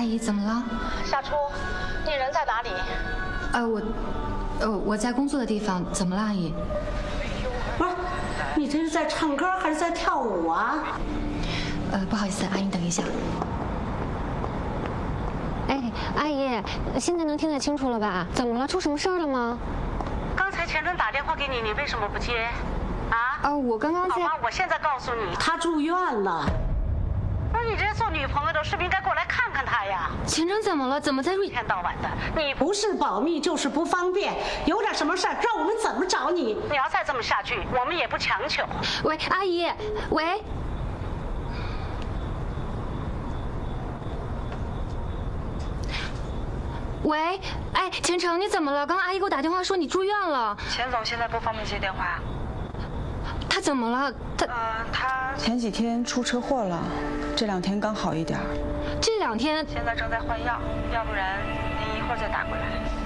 阿姨，怎么了？ 夏初，你人在哪里？ 我在工作的地方，怎么了，阿姨？ 不是，你这是在唱歌还是在跳舞啊？ 不好意思，阿姨，等一下。 哎，阿姨，现在能听得清楚了吧？怎么了？出什么事儿了吗？ 刚才钱真打电话给你，你为什么不接？啊？ 我刚刚在。 好吧，我现在告诉你，他住院了。不是你这做女朋友的，是不是应该过来看看他呀？ 钱真怎么了？怎么在一天到晚的，你不是保密就是不方便，有点什么事儿，让我们怎么找你？你要再这么下去，我们也不强求。 喂，阿姨，喂。喂，哎，钱程，你怎么了？刚刚阿姨给我打电话说你住院了。 钱总现在不方便接电话。 他怎么了？ 他前几天出车祸了，这2天刚好一点。 这2天现在正在换药，要不然您一会儿再打过来。